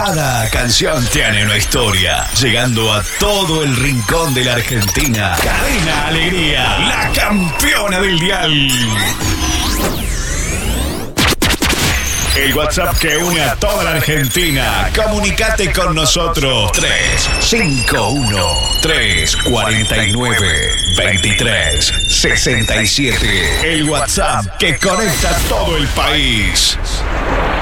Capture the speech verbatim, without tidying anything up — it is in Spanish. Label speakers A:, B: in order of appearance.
A: Cada canción tiene una historia, llegando a todo el rincón de la Argentina. Cadena Alegría, la campeona del dial. El WhatsApp que une a toda la Argentina. Comunicate con nosotros. tres cinco uno, tres cuatro nueve, dos tres seis siete. El WhatsApp que conecta todo el país.